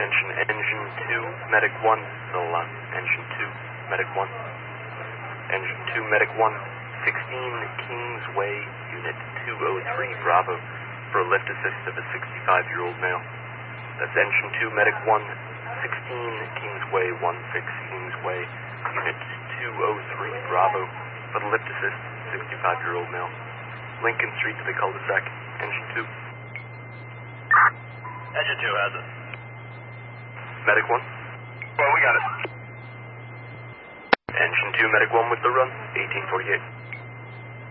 Attention, Engine 2, Medic 1, still alive. Engine 2, Medic 1. Engine 2, Medic 1, 16 Kingsway, Unit 203, Bravo, for a lift assist of a 65-year-old male. That's Engine 2, Medic 1, 16 Kingsway, 16 Kingsway, Unit 203, Bravo, for the lift assist, 65-year-old male. Lincoln Street to the cul-de-sac, Engine 2. Engine 2 has it. Medic 1. Well, we got it. Engine 2, Medic 1 with the run, 1848.